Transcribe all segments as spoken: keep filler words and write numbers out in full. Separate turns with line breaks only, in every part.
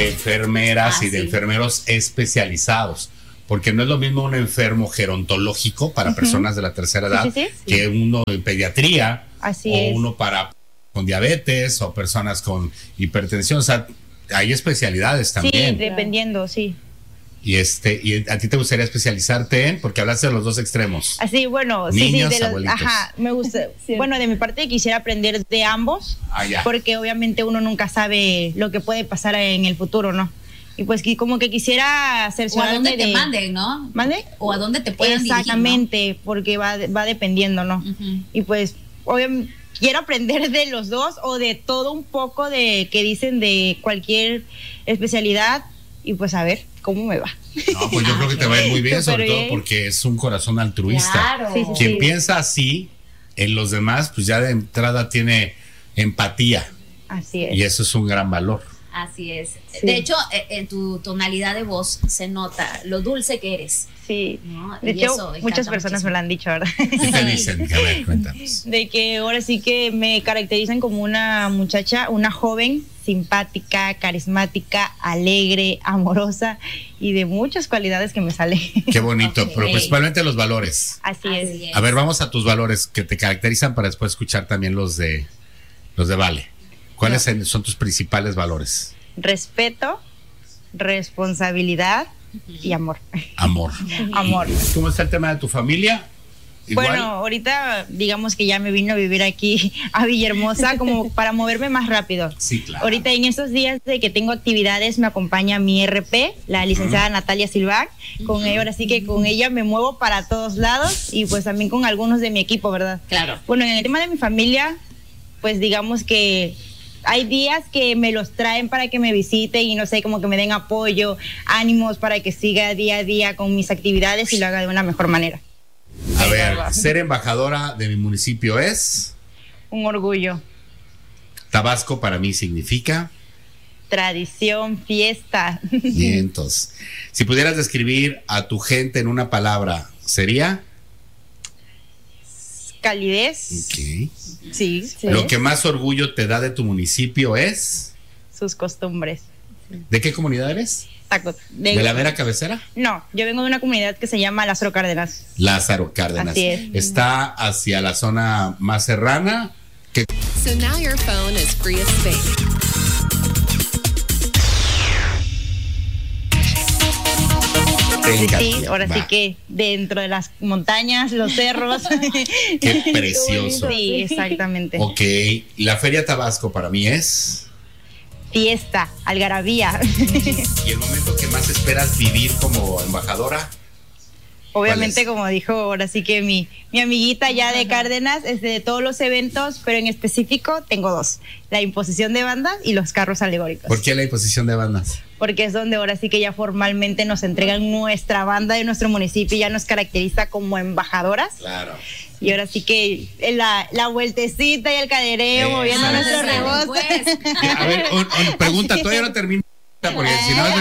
de enfermeras
ah,
y de
sí.
enfermeros especializados. Porque no es lo mismo un enfermo gerontológico para uh-huh. personas de la tercera edad sí, sí, sí. que uno en pediatría.
Así
o
es.
uno para con diabetes o personas con hipertensión. O sea, hay especialidades también.
Sí, dependiendo, sí.
Y este, y a ti te gustaría especializarte en, porque hablaste de los dos extremos.
Así, bueno,
niños,
sí, sí, de los,
abuelitos.
Ajá, me gusta. Sí. Bueno, de mi parte quisiera aprender de ambos,
ah, ya.
porque obviamente uno nunca sabe lo que puede pasar en el futuro, ¿no? Y pues como que quisiera cerciorarme
o a dónde te
de,
manden, ¿no?
¿Mande?
O a dónde te pueden
Exactamente,
dirigir, ¿no?
porque va, va dependiendo, ¿no? Uh-huh. Y pues, obviamente, quiero aprender de los dos o de todo un poco de que dicen de cualquier especialidad y pues a ver cómo me va.
No, pues yo creo que te va a ir muy bien, sobre todo porque es un corazón altruista.
Claro.
Sí, sí,
Quien
sí.
piensa así en los demás, pues ya de entrada tiene empatía.
Así es.
Y eso es un gran valor.
Así es.
Sí.
De hecho, en tu tonalidad de voz se nota lo dulce que eres.
Sí.
¿No?
De
y
hecho,
eso
muchas personas
muchísimo.
me lo han dicho, ¿verdad?
¿Qué te dicen? A ver, cuéntanos.
De que ahora sí que me caracterizan como una muchacha, una joven simpática, carismática, alegre, amorosa y de muchas cualidades que me salen.
Qué bonito,
Okay.
pero principalmente los valores.
Así,
Así
es.
es.
A ver, vamos a tus valores que te caracterizan para después escuchar también los de los de Vale. ¿Cuáles no. son tus principales valores?
Respeto, responsabilidad y amor.
Amor.
Amor.
¿Cómo está el tema de tu familia? ¿Igual?
Bueno, ahorita digamos que ya me vino a vivir aquí a Villahermosa como para moverme más rápido.
Sí, claro.
Ahorita en estos días de que tengo actividades me acompaña mi R P, la licenciada uh-huh. Natalia Silva. Con uh-huh. ella, ahora sí que con ella me muevo para todos lados y pues también con algunos de mi equipo, ¿verdad?
Claro.
Bueno, en el tema de mi familia, pues digamos que hay días que me los traen para que me visiten y no sé, como que me den apoyo, ánimos para que siga día a día con mis actividades y lo haga de una mejor manera.
A ver, ser embajadora de mi municipio es...
Un orgullo.
Tabasco para mí significa...
Tradición, fiesta.
Vientos. Si pudieras describir a tu gente en una palabra, ¿sería?
Calidez.
Okay.
Sí, sí.
Lo que más orgullo te da de tu municipio es...
Sus costumbres.
¿De qué comunidad eres?
De,
¿De la Vera Cabecera?
No, yo vengo de una comunidad que se llama Lázaro Cárdenas.
Lázaro Cárdenas.
Así es.
Está hacia la zona más serrana. Que...
So now your phone is free of space.
Sí, sí, ahora Va. sí que dentro de las montañas, los cerros.
Qué precioso.
Sí, exactamente.
Ok, la Feria Tabasco para mí es...
Fiesta, algarabía.
¿Y el momento que más esperas vivir como embajadora?
Obviamente, como dijo ahora sí que mi, mi amiguita ya de Cárdenas, es de todos los eventos, pero en específico tengo dos: la imposición de bandas y los carros alegóricos.
¿Por qué la imposición de bandas?
Porque es donde ahora sí que ya formalmente nos entregan nuestra banda de nuestro municipio y ya nos caracteriza como embajadoras.
Claro.
Y ahora sí que la, la vueltecita y el cadereo, eh, moviendo ah, nuestro rebozo.
Pues.
A ver, un, un, pregunta, todavía no termino. Porque si no,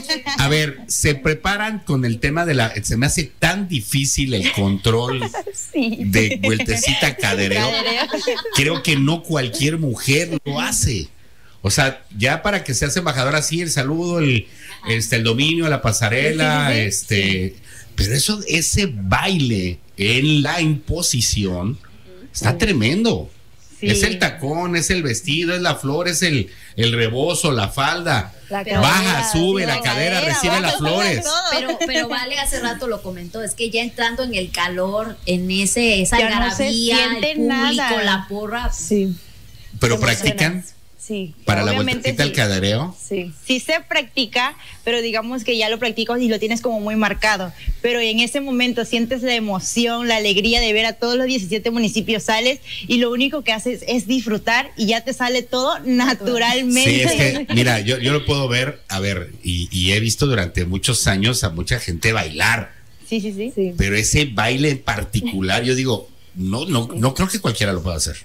a ver, se preparan con el tema de la, se me hace tan difícil el control sí. de vueltecita cadereo. cadereo. Creo que no cualquier mujer lo hace. O sea, ya para que seas embajadora, sí, el saludo, el, este, el dominio, la pasarela, sí, sí, sí. este, pero eso, ese baile en la imposición está sí. tremendo. Sí. Es el tacón, es el vestido, es la flor, es el, el rebozo, la falda. La cadera, baja, sube, la, la cadera, cadera, recibe las flores.
Pero, pero Vale hace rato lo comentó, es que ya entrando en el calor, en ese, esa
ya
algarabía,
no
el público,
nada.
la porra.
Sí.
Pero practican.
Sí.
Para la vueltecita, sí. el cadereo.
Sí. Sí se practica, pero digamos que ya lo practicas y lo tienes como muy marcado. Pero en ese momento sientes la emoción, la alegría de ver a todos los diecisiete municipios, sales y lo único que haces es disfrutar y ya te sale todo naturalmente.
Sí, es que, mira, yo, yo lo puedo ver, a ver, y, y he visto durante muchos años a mucha gente bailar.
Sí, sí, sí. sí.
Pero ese baile en particular, yo digo, no, no, no creo que cualquiera lo pueda hacer.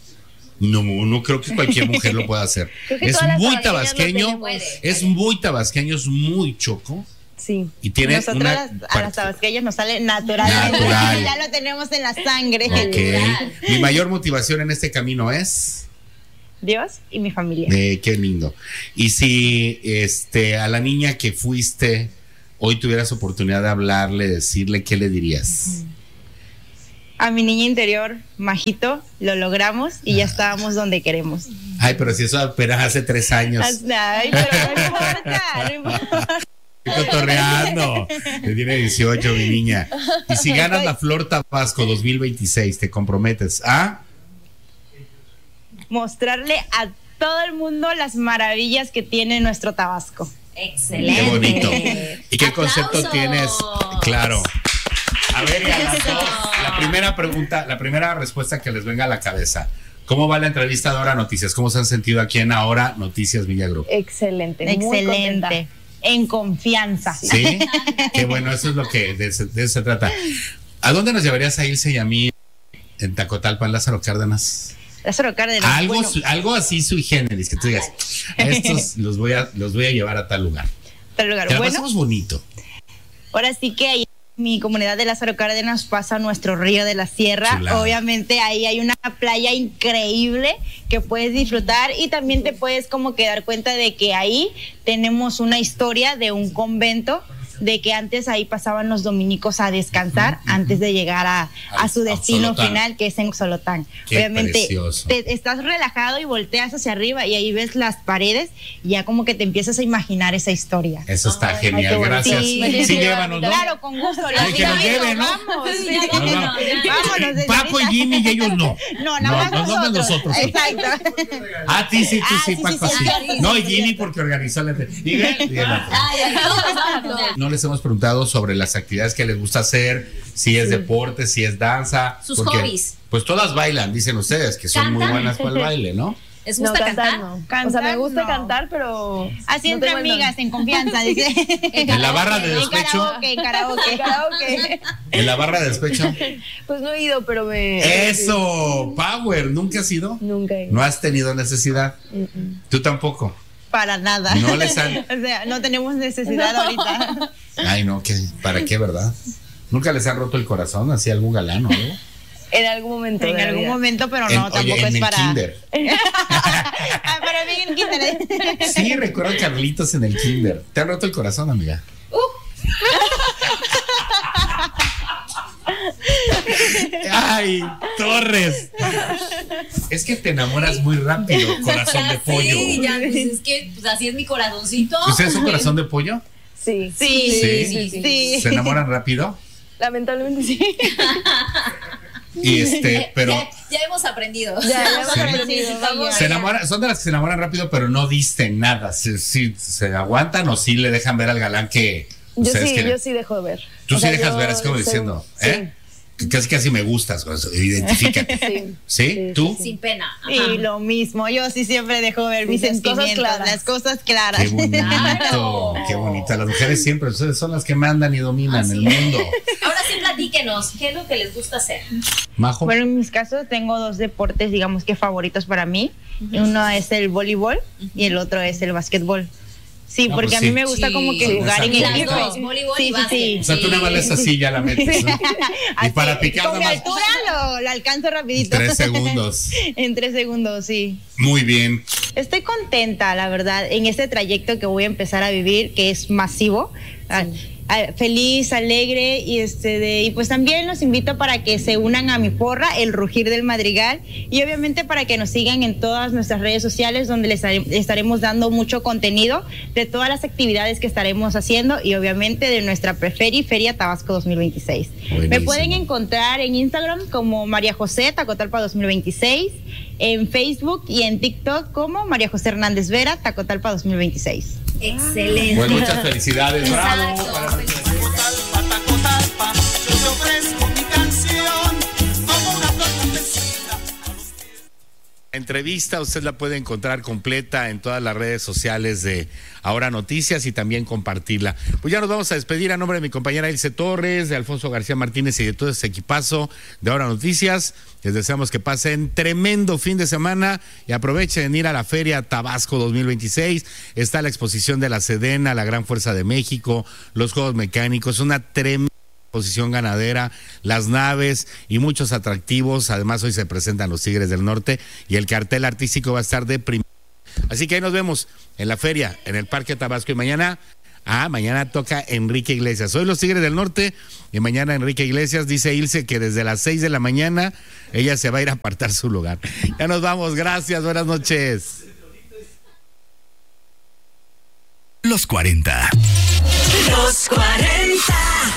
No, no creo que cualquier mujer lo pueda hacer. Es muy tabasqueño, es muy tabasqueño, es muy choco.
Sí.
Y tiene
Nosotros
una
las, a las tabasqueñas nos sale naturalmente.
Natural.
Ya lo tenemos en la sangre.
Okay. Mi mayor motivación en este camino es
Dios y mi familia.
Eh, qué lindo. Y si este a la niña que fuiste hoy tuvieras oportunidad de hablarle, decirle, ¿qué le dirías?
A mi niña interior, Majito, lo logramos y ya estábamos donde queremos.
Ay, pero si eso apenas hace tres años.
Ay, pero no importa, no importa.
Estoy cotorreando. Que tiene dieciocho, mi niña. Y si ganas la Flor Tabasco dos mil veintiséis, ¿te comprometes a...?
Mostrarle a todo el mundo las maravillas que tiene nuestro Tabasco.
Excelente.
Qué bonito. ¿Y qué
¡Aplausos!
concepto tienes? Claro. A ver, y a las dos, la primera pregunta, la primera respuesta que les venga a la cabeza. ¿Cómo va la entrevista de Ahora Noticias? ¿Cómo se han sentido aquí en Ahora Noticias Media Group?
Excelente. Muy
Excelente.
contenta.
En confianza.
¿Sí? Qué bueno, eso es lo que de, eso- de eso se trata. ¿A dónde nos llevarías a Ilse y a mí en Tacotalpa, en Lázaro Cárdenas?
Lázaro Cárdenas.
Algo,
Bueno,
su- algo así sui generis, que tú digas, a estos los voy a, los voy a llevar a tal lugar.
tal lugar.
Que la
Bueno,
pasamos bonito.
ahora sí que ahí en mi comunidad de Lázaro Cárdenas pasa nuestro río de la Sierra.
Chulada.
Obviamente ahí hay una playa increíble que puedes disfrutar y también te puedes como que dar cuenta de que ahí tenemos una historia de un convento, de que antes ahí pasaban los dominicos a descansar antes de llegar a, a su
A
destino
Xolotán.
final, que es en Xolotán.
Qué
Obviamente
precioso.
te estás relajado y volteas hacia arriba y ahí ves las paredes y ya como que te empiezas a imaginar esa historia.
Eso está
Ay,
genial,
qué bueno.
gracias.
Sí.
Sí,
Sí,
llévanos, ¿no?
Claro, con gusto.
Ay, que nos lleven, ¿no?
Vamos,
Sí,
sí.
ya
Nos
llévenos,
vamos.
ya.
Vámonos desde
Paco y
ahorita.
Jimmy y ellos no.
No, nada más
nos vamos
nosotros.
nosotros.
Exacto.
A ti sí, tú
Ah,
sí,
sí,
Paco
sí,
sí.
sí, sí,
No,
sí,
y
sí,
Jimmy
sí.
porque organizó la... Y ven, y ven.
Ay, ay, todos nos van a poner.
No les hemos preguntado sobre las actividades que les gusta hacer, si es deporte, si es danza.
Sus
porque,
hobbies.
Pues todas bailan, dicen ustedes, que son muy
¿Cantan?
buenas para el baile, ¿no?
¿Les
No,
gusta
cantar,
cantar?
no. o sea,
Cantar,
me gusta
no.
cantar, pero.
Así
no
entre
tengo el don.
amigas, en confianza, dice.
En la barra de
En
despecho,
karaoke, en karaoke.
Karaoke.
en la barra de despecho.
Pues no he ido, pero me.
Eso, Power, ¿nunca has ido?
Nunca he ido.
¿No has tenido necesidad?
Mm-mm.
¿Tú tampoco?
Para nada.
No les han...
O sea, no tenemos necesidad ahorita.
Ay, no, ¿qué? ¿Para qué, verdad? ¿Nunca les han roto el corazón así algún galán o algo?
En algún momento.
En
de la
algún
vida.
momento, pero
En-
no,
oye,
tampoco
en
es
el
para.
kinder.
Ah, pero bien en kinder.
Sí, recuerdo a Carlitos en el kinder. ¿Te han roto el corazón, amiga? Ay, Torres. Es que te enamoras muy rápido, corazón de pollo.
Sí, ya, pues es que pues así es mi corazoncito.
¿Usted es un corazón de pollo?
Sí.
Sí,
Sí.
sí, sí.
¿Se enamoran rápido?
Lamentablemente sí.
Y este, pero
Ya, ya hemos aprendido.
Ya, ya hemos
Sí.
aprendido. Vamos.
se enamoran, son de las que se enamoran rápido, pero no disten nada. ¿Se, sí, se aguantan o sí le dejan ver al galán que
Yo
ustedes
sí,
quieren?
yo sí dejo de ver.
Tú
O
sí
sea,
dejas
yo
ver, es como
sé-
diciendo,
sí.
¿eh? Que Casi casi me gustas, pues, identifícate.
Sí.
¿Sí?
Sí,
¿Tú?
Sin pena. Ajá.
Y lo mismo, yo sí siempre dejo ver mis
Las cosas
sentimientos,
claras.
las cosas claras.
Qué bonito,
Claro.
qué bonito. Las mujeres siempre, ustedes son las que mandan y dominan
Así
el
es.
mundo.
Ahora sí platíquenos, ¿qué es lo que les gusta hacer?
Majo.
Bueno, en mis casos tengo dos deportes, digamos que favoritos para mí. Uno es el voleibol y el otro es el básquetbol. Sí,
Ah,
porque
pues
a mí
sí.
me gusta
Sí.
como que
Sí,
jugar en
exacto.
equipo.
Las dos, voleibol y
Sí, sí,
básquet.
sí.
O sea, tú nada más lees así, ya la metes, ¿no? Y
Así,
para picar
con mi
nada más
altura lo, lo alcanzo rapidito.
tres segundos.
En tres segundos, sí.
Muy bien.
Estoy contenta, la verdad, en este trayecto que voy a empezar a vivir, que es masivo. Ah, ah, feliz, alegre y este de, y pues también los invito para que se unan a mi porra, El Rugir del Madrigal, y obviamente para que nos sigan en todas nuestras redes sociales donde les estaré- estaremos dando mucho contenido de todas las actividades que estaremos haciendo y obviamente de nuestra Preferi Feria Tabasco dos mil veintiséis. Me
Buenísimo.
pueden encontrar en Instagram como María José Tacotalpa dos mil veintiséis, en Facebook y en TikTok como María José Hernández Vera Tacotalpa dos mil veintiséis.
Excelente.
Pues muchas felicidades, bravo.
Exacto.
Para-
Tacotalpa, yo te ofrezco mi canción como una flor bendecida.
La entrevista usted la puede encontrar completa en todas las redes sociales de Ahora Noticias y también compartirla. Pues ya nos vamos a despedir a nombre de mi compañera Ilse Torres, de Alfonso García Martínez y de todo ese equipazo de Ahora Noticias. Les deseamos que pasen tremendo fin de semana y aprovechen ir a la Feria Tabasco dos mil veintiséis. Está la exposición de la Sedena, la Gran Fuerza de México, los Juegos Mecánicos, una tremenda Posición ganadera, las naves y muchos atractivos. Además, hoy se presentan los Tigres del Norte y el cartel artístico va a estar de primera. Así que ahí nos vemos en la feria, en el Parque Tabasco. Y mañana, ah, mañana toca Enrique Iglesias. Hoy los Tigres del Norte y mañana Enrique Iglesias. Dice Ilse que desde las seis de la mañana ella se va a ir a apartar su lugar. Ya nos vamos, gracias, buenas noches.
Los cuarenta.
Los cuarenta.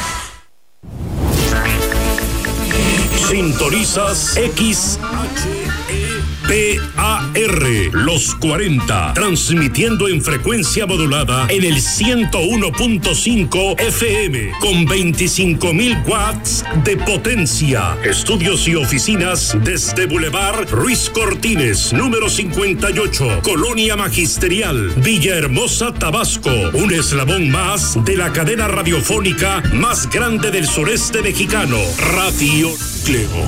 Sintonizas X H E P A R, Los cuarenta, transmitiendo en frecuencia modulada en el ciento uno punto cinco F M con veinticinco mil watts de potencia. Estudios y oficinas desde Boulevard Ruiz Cortines, número cincuenta y ocho, Colonia Magisterial, Villahermosa, Tabasco. Un eslabón más de la cadena radiofónica más grande del sureste mexicano, Radio Clego.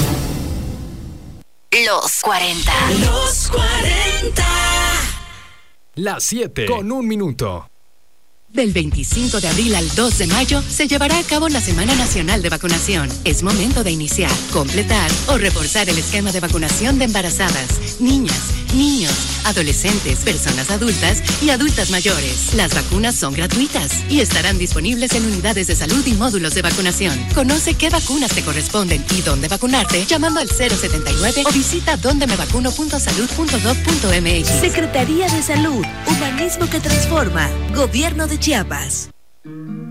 Los cuarenta. Los cuarenta.
Las siete con un minuto.
Del veinticinco de abril al dos de mayo se llevará a cabo la Semana Nacional de Vacunación. Es momento de iniciar, completar o reforzar el esquema de vacunación de embarazadas, niñas, niños, adolescentes, personas adultas y adultas mayores. Las vacunas son gratuitas y estarán disponibles en unidades de salud y módulos de vacunación. Conoce qué vacunas te corresponden y dónde vacunarte llamando al cero setenta y nueve o visita donde me vacuno punto salud punto gov punto m x.
Secretaría de Salud, humanismo que transforma. Gobierno de Chiapas.